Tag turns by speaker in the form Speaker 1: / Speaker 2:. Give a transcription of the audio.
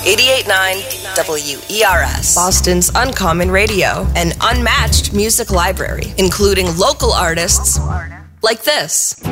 Speaker 1: 88.9 WERS, Boston's Uncommon Radio, an unmatched music library, including local artists like this.